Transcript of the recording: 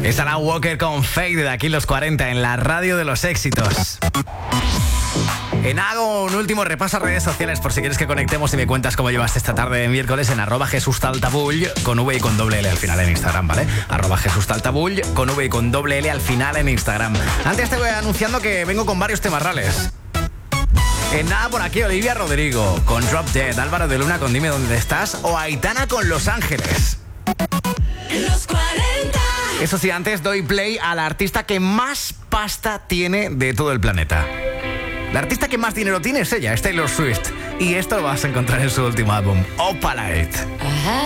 Es Alan Walker con Fade de aquí los 40 en la radio de los éxitos. Hago un último repaso a redes sociales por si quieres que conectemos y me cuentas cómo llevaste esta tarde de miércoles en @JesusTaltabull con V y con doble L al final en Instagram, ¿vale? @JesusTaltabull con V y con doble L al final en Instagram. Antes te voy anunciando que vengo con varios temas reales. En nada por aquí, Olivia Rodrigo con Drop Dead, Álvaro de Luna con Dime Dónde Estás o Aitana con Los Ángeles. Los 40. Eso sí, antes doy play a la artista que más pasta tiene de todo el planeta. La artista que más dinero tiene es ella, es Taylor Swift. Y esto lo vas a encontrar en su último álbum, Opalite.